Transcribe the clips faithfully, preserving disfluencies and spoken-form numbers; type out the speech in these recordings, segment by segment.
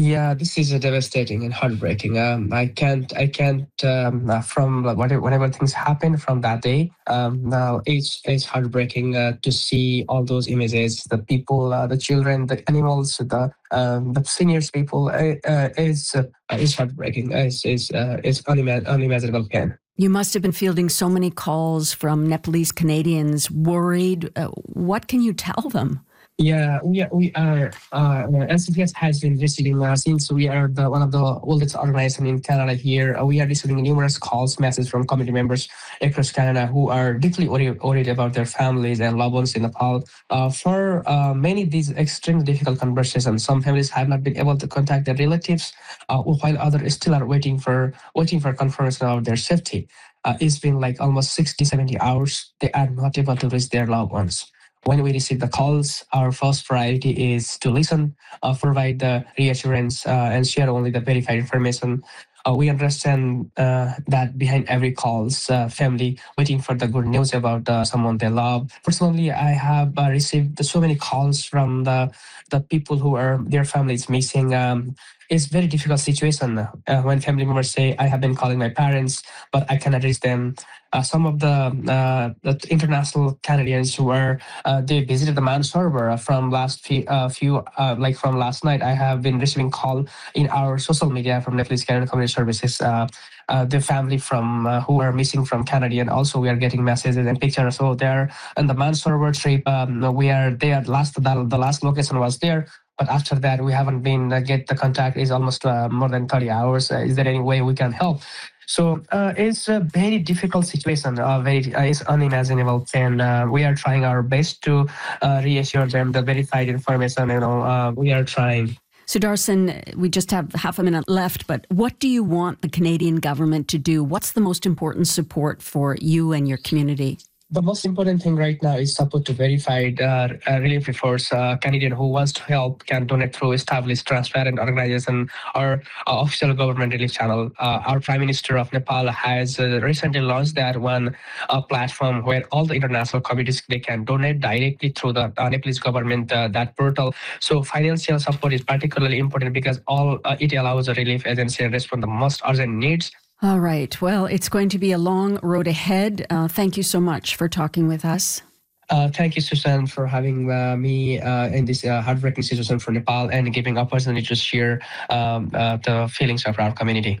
Yeah, this is a devastating and heartbreaking. Um, I can't, I can't. Um, uh, from like, whatever, whenever things happen from that day, um, now it's it's heartbreaking uh, to see all those images. The people, uh, the children, the animals, the um, the seniors people. Uh, uh, is uh, is heartbreaking. It's is uh, it's unima- unimaginable pain. You must have been fielding so many calls from Nepalese Canadians worried. Uh, what can you tell them? Yeah, we are, we are uh, N C P S has been receiving, uh, since we are the one of the oldest organization in Canada here, uh, we are receiving numerous calls, messages from community members across Canada who are deeply worried, worried about their families and loved ones in Nepal. Uh, for uh, many of these extremely difficult conversations, some families have not been able to contact their relatives, uh, while others still are waiting for waiting for confirmation of their safety. Uh, it's been like almost sixty, seventy hours. They are not able to reach their loved ones. When we receive the calls, our first priority is to listen, uh, provide the reassurance, uh, and share only the verified information. Uh, we understand uh, that behind every call's uh, family waiting for the good news about uh, someone they love. Personally, I have uh, received so many calls from the the people who are their families missing. Um, it's very difficult situation uh, when family members say, "I have been calling my parents, but I cannot reach them." Uh, some of the, uh, the international Canadians who are uh, they visited the man server from last few, uh, few uh, like from last night. I have been receiving call in our social media from Nepalese Canadian Community Services. Uh, uh, the family from uh, who are missing from Canada, and also we are getting messages and pictures. So they're on the man server trip. Um, we are there. Last the, the last location was there. But after that, we haven't been uh, get the contact. Is almost uh, more than thirty hours. Uh, is there any way we can help? So uh, it's a very difficult situation. Uh, very, uh, it's unimaginable, and uh, we are trying our best to uh, reassure them the verified information. You know, uh, we are trying. Sudarshan, we just have half a minute left, but what do you want the Canadian government to do? What's the most important support for you and your community? The most important thing right now is support to verified uh, uh, relief efforts. Uh, Canadian who wants to help can donate through established transparent organization or uh, official government relief channel. Uh, our Prime Minister of Nepal has uh, recently launched that one uh, platform where all the international communities, they can donate directly through the uh, Nepalese government, uh, that portal. So financial support is particularly important because all uh, it allows a relief agency to respond to the most urgent needs. All right. Well, it's going to be a long road ahead. Uh, thank you so much for talking with us. Uh, thank you, Susan, for having uh, me uh, in this uh, heartbreaking situation for Nepal and giving opportunity to share um, uh, the feelings of our community.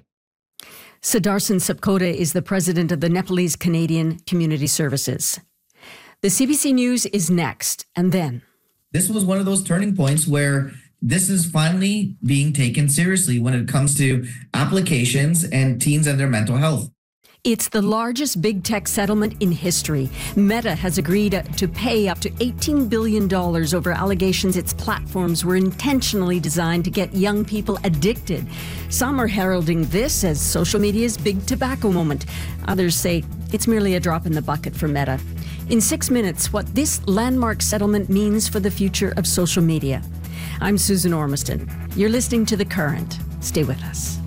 Sudarshan Sapkota is the president of the Nepalese Canadian Community Services. The C B C News is next, and then. This was one of those turning points where this is finally being taken seriously when it comes to applications and teens and their mental health. It's the largest big tech settlement in history. Meta has agreed to pay up to eighteen billion dollars over allegations its platforms were intentionally designed to get young people addicted. Some are heralding this as social media's big tobacco moment. Others say it's merely a drop in the bucket for Meta. In six minutes, what this landmark settlement means for the future of social media. I'm Susan Ormiston. You're listening to The Current. Stay with us.